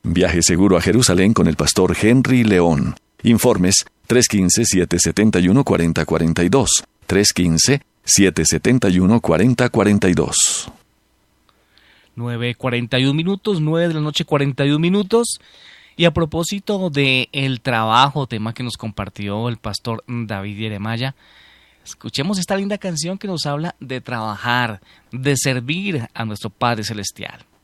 Viaje seguro a Jerusalén con el pastor Henry León. Informes 315-771-4042. 315-771-4042. 9:41 minutos, 9 de la noche 41 minutos. Y a propósito de el trabajo, tema que nos compartió el pastor David Yeremaya, escuchemos esta linda canción que nos habla de trabajar, de servir a nuestro Padre Celestial.